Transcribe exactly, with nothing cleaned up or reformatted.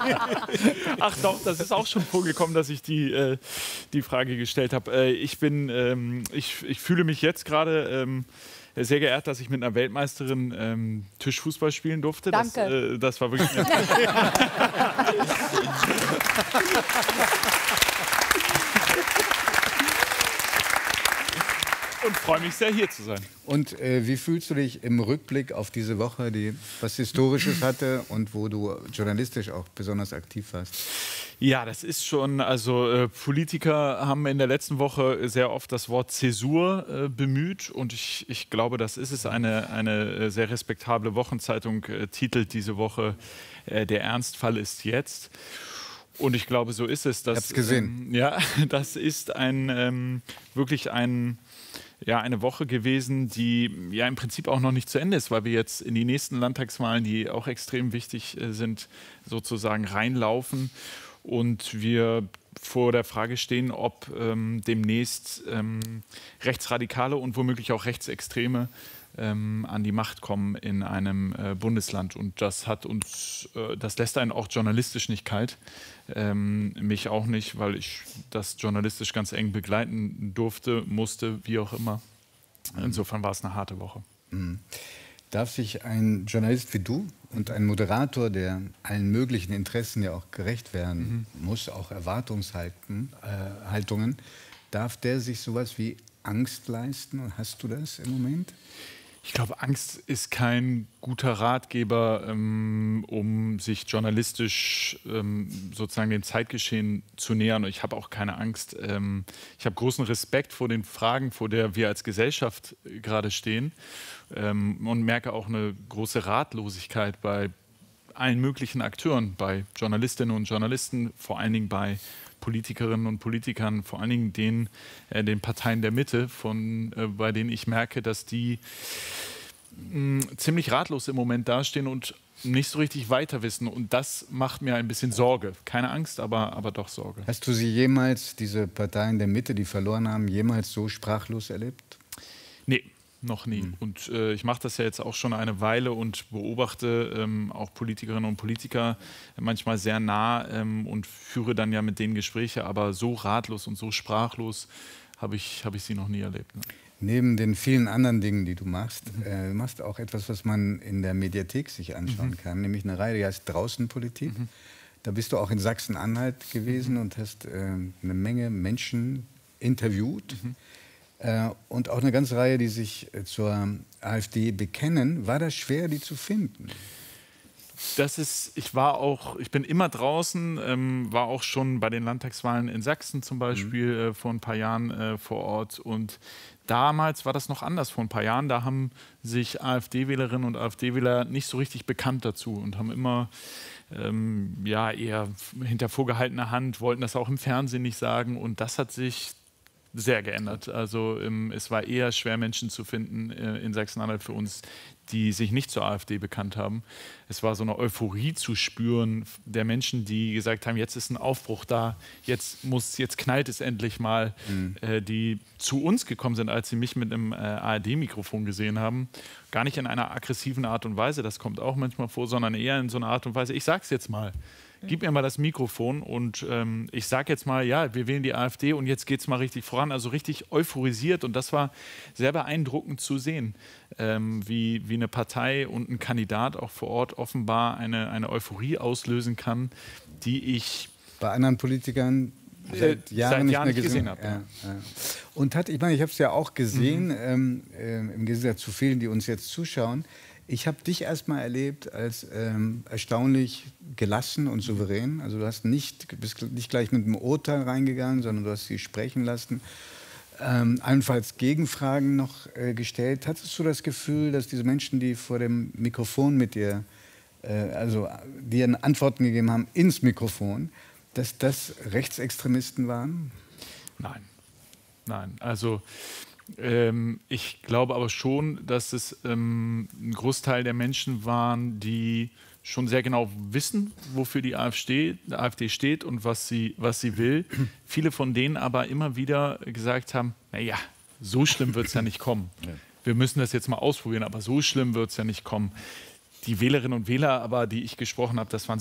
Ach doch, das ist auch schon vorgekommen, dass ich die, äh, die Frage gestellt habe. Äh, ich bin, ähm, ich, ich fühle mich jetzt gerade ähm, sehr geehrt, dass ich mit einer Weltmeisterin ähm, Tischfußball spielen durfte. Danke. Das, äh, das war wirklich... Und freue mich sehr, hier zu sein. Und äh, wie fühlst du dich im Rückblick auf diese Woche, die was Historisches hatte und wo du journalistisch auch besonders aktiv warst? Ja, das ist schon, also äh, Politiker haben in der letzten Woche sehr oft das Wort Zäsur äh, bemüht und ich, ich glaube, das ist es. Eine, eine sehr respektable Wochenzeitung äh, titelt diese Woche, äh, der Ernstfall ist jetzt. Und ich glaube, so ist es. Das, ich hab's gesehen. Ähm, ja, das ist ein, ähm, wirklich ein... Ja, eine Woche gewesen, die ja im Prinzip auch noch nicht zu Ende ist, weil wir jetzt in die nächsten Landtagswahlen, die auch extrem wichtig äh, sind, sozusagen reinlaufen und wir vor der Frage stehen, ob ähm, demnächst ähm, Rechtsradikale und womöglich auch Rechtsextreme ähm, an die Macht kommen in einem äh, Bundesland. Und das hat uns, äh, das lässt einen auch journalistisch nicht kalt. Ähm, mich auch nicht, weil ich das journalistisch ganz eng begleiten durfte, musste, wie auch immer. Insofern war es eine harte Woche. Mhm. Darf sich ein Journalist wie du und ein Moderator, der allen möglichen Interessen ja auch gerecht werden mhm. muss, auch Erwartungshaltungen, äh, Haltungen, darf der sich sowas wie Angst leisten? Und hast du das im Moment? Ich glaube, Angst ist kein guter Ratgeber, ähm, um sich journalistisch ähm, sozusagen dem Zeitgeschehen zu nähern. Und ich habe auch keine Angst. Ähm, ich habe großen Respekt vor den Fragen, vor der wir als Gesellschaft gerade stehen ähm, und merke auch eine große Ratlosigkeit bei allen möglichen Akteuren, bei Journalistinnen und Journalisten, vor allen Dingen bei Politikerinnen und Politikern, vor allen Dingen den, äh, den Parteien der Mitte, von, äh, bei denen ich merke, dass die mh, ziemlich ratlos im Moment dastehen und nicht so richtig weiter wissen. Und das macht mir ein bisschen Sorge. Keine Angst, aber, aber doch Sorge. Hast du sie jemals, diese Parteien der Mitte, die verloren haben, jemals so sprachlos erlebt? Nee. Noch nie. Mhm. Und äh, ich mache das ja jetzt auch schon eine Weile und beobachte ähm, auch Politikerinnen und Politiker manchmal sehr nah ähm, und führe dann ja mit denen Gespräche, aber so ratlos und so sprachlos habe ich, hab ich sie noch nie erlebt. Ne? Neben den vielen anderen Dingen, die du machst, mhm. äh, machst du auch etwas, was man in der Mediathek sich anschauen mhm. kann, nämlich eine Reihe, die heißt Draußenpolitik. Mhm. Da bist du auch in Sachsen-Anhalt gewesen mhm. und hast äh, eine Menge Menschen interviewt. Mhm. Und auch eine ganze Reihe, die sich zur AfD bekennen. War das schwer, die zu finden? Das ist, ich war auch, ich bin immer draußen, ähm, war auch schon bei den Landtagswahlen in Sachsen zum Beispiel mhm. äh, vor ein paar Jahren äh, vor Ort. Und damals war das noch anders, vor ein paar Jahren. Da haben sich AfD-Wählerinnen und AfD-Wähler nicht so richtig bekannt dazu und haben immer ähm, ja, eher hinter vorgehaltener Hand, wollten das auch im Fernsehen nicht sagen. Und das hat sich sehr geändert. Also ähm, es war eher schwer, Menschen zu finden äh, in Sachsen-Anhalt für uns, die sich nicht zur AfD bekannt haben. Es war so eine Euphorie zu spüren der Menschen, die gesagt haben, jetzt ist ein Aufbruch da, jetzt, muss, jetzt knallt es endlich mal, mhm. äh, die zu uns gekommen sind, als sie mich mit einem äh, A R D-Mikrofon gesehen haben. Gar nicht in einer aggressiven Art und Weise, das kommt auch manchmal vor, sondern eher in so einer Art und Weise, ich sag's jetzt mal. Gib mir mal das Mikrofon und ähm, ich sage jetzt mal, ja, wir wählen die AfD und jetzt geht es mal richtig voran. Also richtig euphorisiert und das war sehr beeindruckend zu sehen, ähm, wie, wie eine Partei und ein Kandidat auch vor Ort offenbar eine, eine Euphorie auslösen kann, die ich bei anderen Politikern seit Jahren, seit Jahren nicht mehr gesehen, gesehen habe. Ja, ja. Und hat, ich meine, ich habe es ja auch gesehen, mhm. ähm, äh, im Gegensatz zu vielen, die uns jetzt zuschauen. Ich habe dich erstmal erlebt als ähm, erstaunlich gelassen und souverän. Also du hast nicht, bist nicht gleich mit einem Urteil reingegangen, sondern du hast sie sprechen lassen. Ähm, allenfalls Gegenfragen noch äh, gestellt. Hattest du das Gefühl, dass diese Menschen, die vor dem Mikrofon mit dir, äh, also dir Antworten gegeben haben ins Mikrofon, dass das Rechtsextremisten waren? Nein, nein. Also Ähm, ich glaube aber schon, dass es ähm, ein Großteil der Menschen waren, die schon sehr genau wissen, wofür die AfD, die AfD steht und was sie, was sie will. Viele von denen aber immer wieder gesagt haben, naja, so schlimm wird es ja nicht kommen. Wir müssen das jetzt mal ausprobieren, aber so schlimm wird es ja nicht kommen. Die Wählerinnen und Wähler, aber die ich gesprochen habe, das waren